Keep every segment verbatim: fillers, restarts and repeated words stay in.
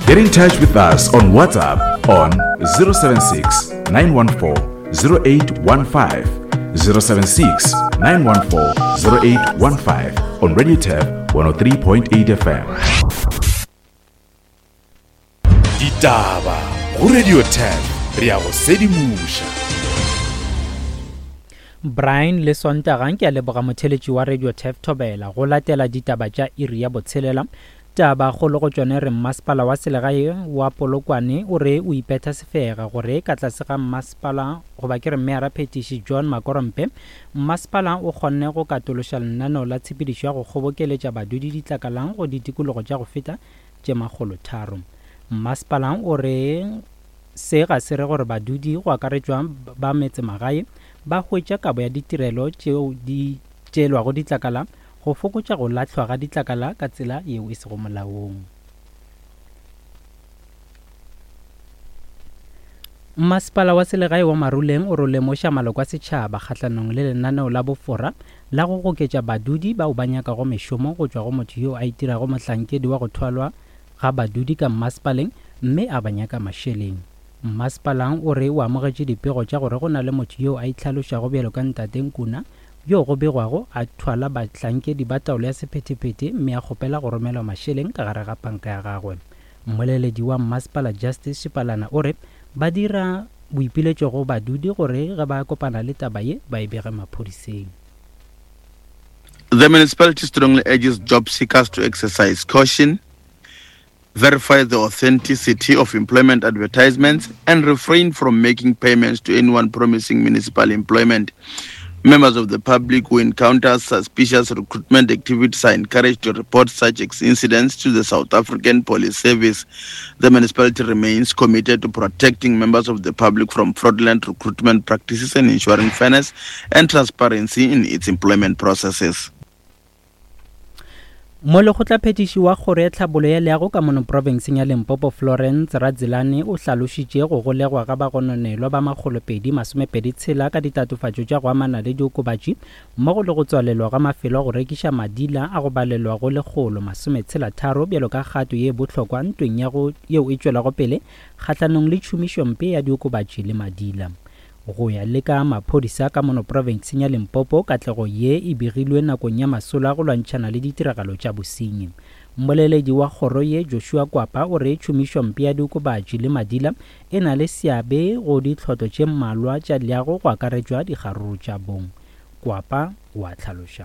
Get in touch with us on WhatsApp on zero seven six, nine one four, zero eight one five, zero seven six, nine one four, zero eight one five on Radio Tab one oh three point eight F M. Ditaba go Radio Tab re a go sedimusha. Brian le Sontaga ke a leboga motheletši wa Radio Tab Thobela go latela ditaba tša iri ya botshelela. Taba go le go tšone re mmasepala wa selegae wa Polokwane o re o ipetha sefega gore ka tlase ga mmasepala goba ke re Mayor Phetiši John Makorompe mmasepala o kgonne go katološa lenaneo la tshepedišo ya go kgobokeletša badudi ditlakalang go ditikologo tša go feta tše magolo tharo. Mmasepala o re se ga se re gore badudi go akaretšwa ba metsemagae ba hwetša kabo ya ditirelo tšeo di tšelwago ditlakala go fokotša go lahlwa ga ditlakala ka tsela yeo e sego molaong. Mmasepala wa selegae wa Maruleng o re lemoša maloko a setšhaba kgahlanong le lenaneo la bofora la go goketša badudi bao ba nyakago mešomo go tšwa go motho yo a itirago mohlankedi wa go thwalwa ga badudi ka mmasepaleng mme a ba nyaka mašeleng. Mmasepala o re o amogetše dipego tša gore go na le motho yo a itlhalošago bjalo ka Ntate Nkuna yo go begwago a thwala bahlankedi ba taolo ya sephetephete mme a kgopela go romelwa mašeleng ka gare ga panka ya gagwe. Mmoleledi wa mmasepala Justice Shipalana o re ba dira boipiletšo go badudi gore ge ba kopana le taba ye ba e bege maphodiseng. The municipality strongly urges job seekers to exercise caution, verify the authenticity of employment advertisements, and refrain from making payments to anyone promising municipal employment. Members of the public who encounter suspicious recruitment activities are encouraged to report such incidents to the South African Police Service. The municipality remains committed to protecting members of the public from fraudulent recruitment practices and ensuring fairness and transparency in its employment processes. Mo lekgotlaphethiši wa kgoro ya tlhabolo ya leago ka mono provinceng ya Limpopo Florence Radzilane o hlalošitše go golegwa ga bagononelwa ba makgolopedi masomepedi tshela ka ditatofatšo tša go amana le diokobatši mmogo le go tswalelwa ga mafelo a go rekiša madila a go balelwa go lekgolo masometshela tharo bjalo ka kgato ye bohlokwa ntweng yeo e tšwelago pele kgahlanong le tšhomišompe ya diokobatši le madila. Go ya le ka maphodisa ka mono provinceng ya Limpopo katlego ye e begilwe nakong ya masola go lwantšhana le ditiragalo tša bosenyi. Mmoleledi wa kgoro ye Joshua Kwapa o re tšhomišompe ya diokobatši le madila e na le seabe go ditlhotlo tše mmalwa tša leago go akaretšwa dikgaruru tša bong. Kwapa wa tlhaloša.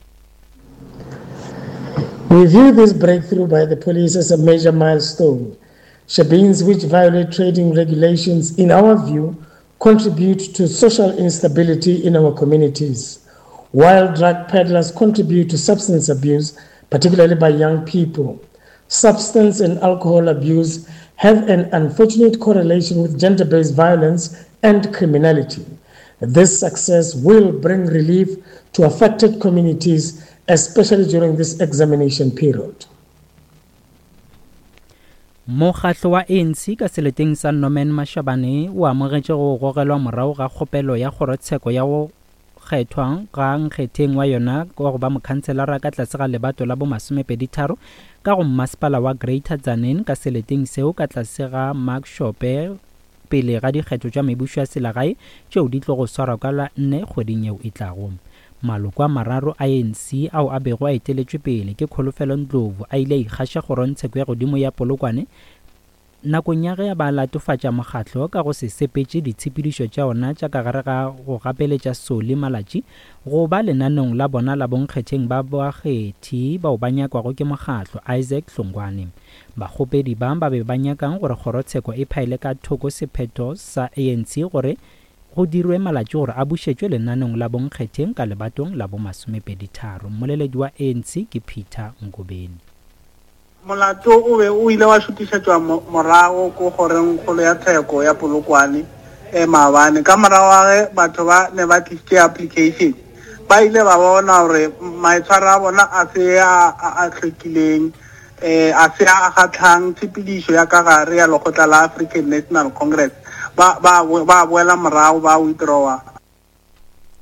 We view this breakthrough by the police as a major milestone. Shebeens which violate trading regulations, in our view, contribute to social instability in our communities, while drug peddlers contribute to substance abuse, particularly by young people. Substance and alcohol abuse have an unfortunate correlation with gender-based violence and criminality. This success will bring relief to affected communities, especially during this examination period. Mokgatlo wa A N C ka seleteng sa Norman Mashabane o amogetše go gogelwa morago ga kgopelo ya kgorotsheko ya go kgethwang ga nkgetheng wa yona wa go ba mokhanselara ka tlase ga lebato la bo masomepedi tharo ka go mmasepala wa Greater Tzaneen ka seleteng seo ka tlase ga Mark Shope pele ga dikgetho tša mebušo ya selagae tšeo di tlo go swarwa ka la nne kgweding yeo e tlago. Maloko a mararo a A N C ao a bego a eteletšwe pele ke Kholofelo Ndlovu a ile a ikgaša kgorontsheko ya godimo ya Polokwane nakong ya ge ba latofatša mokgatlo ka go se sepetše ditshepedišo tša ona tša ka gare ga go gapeletša Soli Malatši go ba lenanong la bona la bonkgetheng ba boakgethi bao ba nyakwago ke mokgatlo Isaac Hlongwane. Bakgopedi ba ba be ba nyakang gore kgorotsheko e phaele ka thoko sephetho sa A N C gore go dirwe malatši gore a bušetšwe lenanong la bonkgetheng ka lebatong la bo masomepedi tharo. Mmoleledi wa A N C ke Peter Ngobeni. Molato o be o ile wa šutišetšwa morago ko goreng kgolo ya tsheko ya Polokwane e maabane ka morago ga batho ba ne ba tlišitše application ba ile ba bona gore maitshwaro a bona a se a hlwekileng um a se a kgatlhang tshepedišo ya ka gare ya lekgotla la African National Congress ba ba ba boela morago ba withdrawa.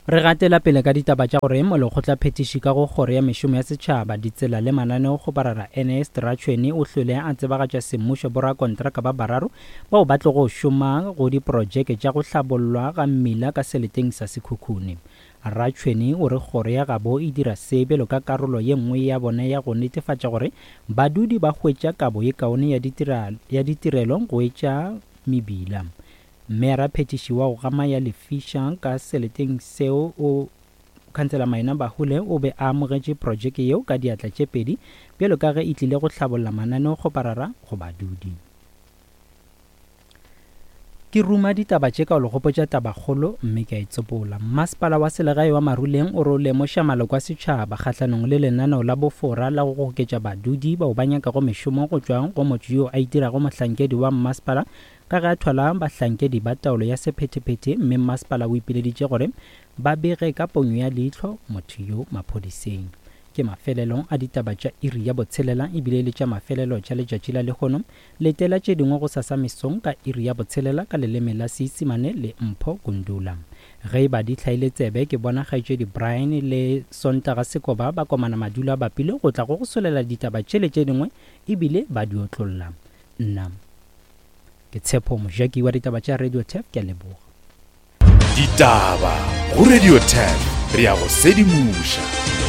Re gatela pele ka ditaba tša gore molekgotla phetiši ka go kgoro ya mešomo ya setšhaba ditsela le mananeo go barara Ernest Ratšhweni o hlwele a tsebagatša semmušo borakontraka ba bararo bao ba tlo go šoma go diprojeke tša go hlabollwa ga mmila ka seleteng sa Sekhukhune. Ratšhweni o re kgoro ya gabo e dira se bjalo ka karolo ye nngwe ya bone ya go netefatša gore badudi ba hwetša kabo ye kaone ya ditirelo go etša mebila. Mme raphetiši wa go gama ya lefiša ka seleteng seo o kansela Maina Bahule o be a amogetše projeke yeo ka diatla tše pedi bjalo ka ge e tlile go hlabolla mananeo go parara go badudi. Ke ruma ditaba tše ka o legopotša tabakgolo mme ke a itsopola. Masepala wa selegae wa Maruleng o re o lemoša maloko a setšhaba kgahlanong le lenaneo la bofora la go goketša badudi bao ba nyakago mešomo go tšwa go motho yo a itirago mohlankedi wa masepala ka ge a thola bahlankedi ba taolo ya sephetephete, mme masepala o ipileditše gore ba bege ka ponyo ya leihlo motho yo maphodiseng. Ke mafelelong a ditaba tša iri ya botshelela ebile le tša mafelelo tša letšatši la lehono. Letela tše dingwe go sasa mesong ka iri ya botshelela ka leleme la Seesimane le Mpho Gundula. Ge ba di hlaile tsebe ke bona kgaetšedi Brian le Sontaga Sekoba ba komana madula a bapile go tla go go solela ditaba tšele tše dingwe ebile ba di otlolla. Nna ke Tshepo Mojaki wa ditaba tša Radio T F ke a leboga. Ditaba go Radio T F re a go sedimuša.